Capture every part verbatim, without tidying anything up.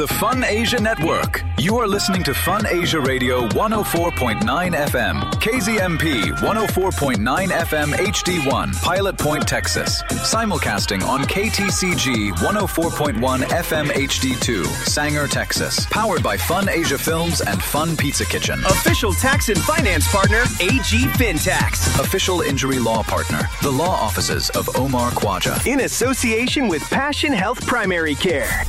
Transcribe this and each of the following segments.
The Fun Asia Network. You are listening to Fun Asia Radio one oh four point nine F M, K Z M P one oh four point nine F M H D one, Pilot Point, Texas. Simulcasting on K T C G one oh four point one F M H D two, Sanger, Texas. Powered by Fun Asia Films and Fun Pizza Kitchen. Official tax and finance partner, A G FinTax. Official injury law partner, the law offices of Omar Khwaja. In association with Passion Health Primary Care.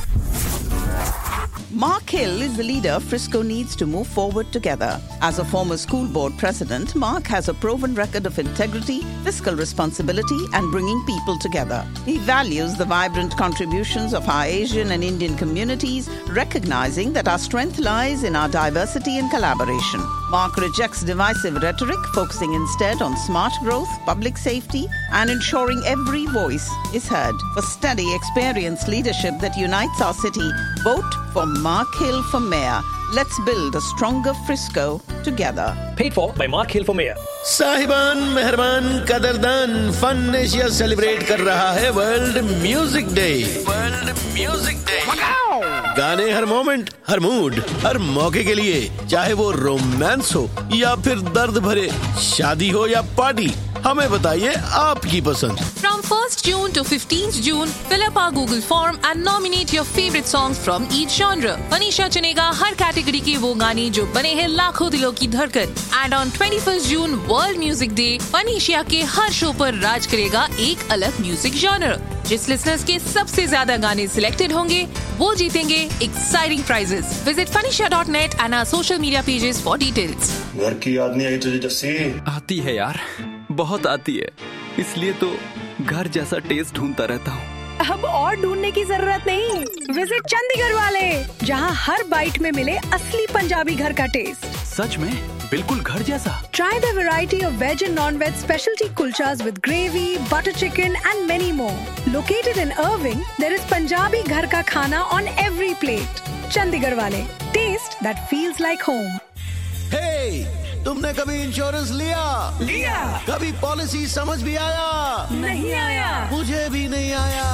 Mark Hill is the leader Frisco needs to move forward together. As a former school board president, Mark has a proven record of integrity, fiscal responsibility, and bringing people together. He values the vibrant contributions of our Asian and Indian communities, recognizing that our strength lies in our diversity and collaboration. Mark rejects divisive rhetoric, focusing instead on smart growth, public safety, and ensuring every voice is heard. For steady, experienced leadership that unites our city, vote for Mark Hill for Mayor. Let's build a stronger Frisco together. Paid for by Mark Hill for Mayor. साहिबान, मेहरबान, कदरदान, fun Asia celebrate कर रहा है world music day. World music day. गाने हर moment, हर mood, हर मौके के लिए, चाहे वो रोमांस हो या फिर दर्द भरे शादी हो या पार्टी, हमें बताइए आपकी पसंद। From first June to fifteenth June, fill up our Google form and nominate your favorite songs from each genre. Manisha चुनेगा हर कैटेगरी के वो गाने जो बने हैं लाखों दिलों की धड़कन। And on twenty-first June, World Music Day, Manisha के हर शो पर राज करेगा एक अलग म्यूजिक जॉनर। जिस लिसनर्स के सबसे ज्यादा गाने सिलेक्टेड होंगे, वो जीतेंगे exciting prices. Visit फनीशा dot net and our social media pages for details. घर की याद नहीं आई तुझे जस्सी? आती है यार, बहुत आती है, इसलिए तो घर जैसा टेस्ट ढूंढता रहता हूँ। अब और ढूंढने की जरूरत नहीं, विजिट चंडीगढ़ वाले, जहाँ हर बाइट में मिले असली पंजाबी घर का टेस्ट। सच में बिल्कुल घर जैसा। Try the variety of veg and non-veg specialty kulchas with gravy, butter chicken and many more. Located in Irving, there is Punjabi घर का खाना on every plate. चंडीगढ़ वाले, taste that feels like home. Hey, तुमने कभी insurance लिया? लिया। कभी policy समझ भी आया? नहीं आया। मुझे भी नहीं आया।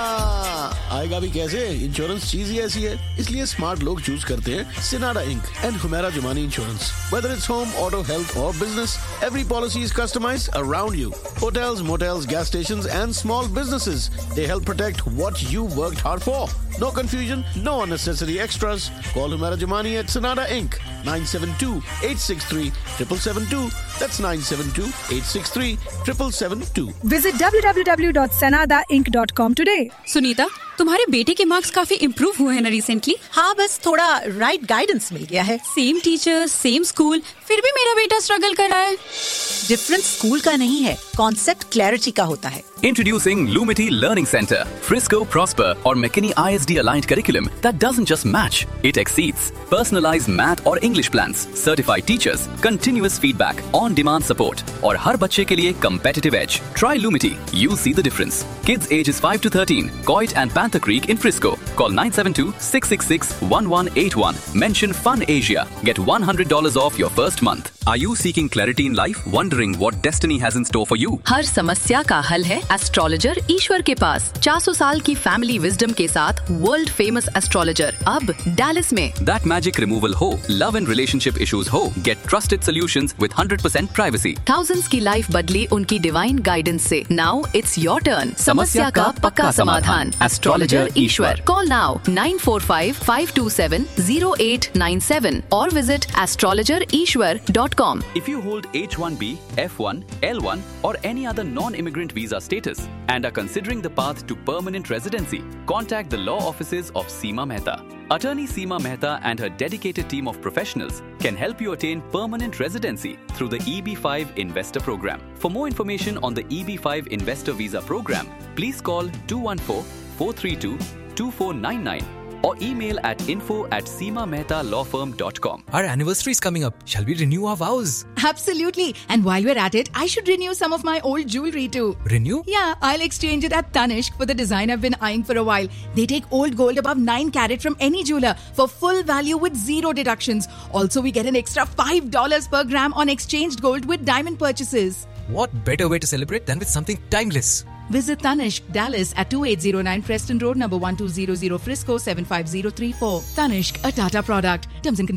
आएगा भी कैसे? इंश्योरेंस चीज ही ऐसी है, इसलिए स्मार्ट लोग चूज करते हैं सिनाडा ink and Humaira Jumani insurance. Whether it's home, auto, health or business, every policy is customized around you. Hotels, motels, gas stations and small businesses, they help protect what you worked hard for. No confusion, no unnecessary extras. Call Humera Jumani at Sanada Incorporated. nine seven two, eight six three, seven seven seven two. That's nine seven two, eight six three, seven seven seven two. Visit w w w dot sanada inc dot com today. Sunita, तुम्हारे बेटे के marks काफी improve हुए हैं ना recently? हाँ, बस थोड़ा राइट गाइडेंस मिल गया है। सेम टीचर, सेम स्कूल, फिर भी मेरा बेटा स्ट्रगल कर रहा है। डिफरेंस स्कूल का नहीं है, कॉन्सेप्ट क्लैरिटी का होता है। Introducing Lumity Learning Center, Frisco, Prosper or McKinney I S D aligned curriculum that doesn't just match, it exceeds. Personalized math or English plans, certified teachers, continuous feedback, on-demand support और हर बच्चे के लिए competitive edge. Try Lumity, you'll see the difference. Kids ages five to thirteen, Coit and Panther Creek in Frisco. Call nine seven two, six six six, one one eight one. Mention Fun Asia. Get one hundred dollars off your first month. Are you seeking clarity in life? Wondering what destiny has in store for you? हर समस्या का हल है astrologer ईश्वर के पास। चार सौ साल की family wisdom के साथ वर्ल्ड फेमस एस्ट्रोलॉजर अब डैलस में। That magic removal हो, love and relationship issues हो, get trusted solutions with one hundred percent privacy. Thousands की लाइफ बदली उनकी डिवाइन गाइडेंस से। Now it's your turn. समस्या का पक्का समाधान। Astrologer Ishwar. Call now nine four five, five two seven, zero eight nine seven or visit astrologer ishwar dot com. If you hold H one B, F one, L one or any other non-immigrant visa status and are considering the path to permanent residency, contact the law offices of Seema Mehta. Attorney Seema Mehta and her dedicated team of professionals can help you attain permanent residency through the E B five Investor Program. For more information on the E B five Investor Visa Program, please call two one four, four three two, two four nine nine or email at info at seema mehta law firm dot com. Our anniversary is coming up. Shall we renew our vows? Absolutely. And while we're at it, I should renew some of my old jewelry too. Renew? Yeah, I'll exchange it at Tanishq for the design I've been eyeing for a while. They take old gold above nine carat from any jeweler for full value with zero deductions. Also, we get an extra five dollars per gram on exchanged gold with diamond purchases. What better way to celebrate than with something timeless? Visit Tanishq Dallas at twenty-eight oh nine Preston Road, number twelve hundred Frisco, seven five zero three four. Tanishq, a Tata product. Terms and conditions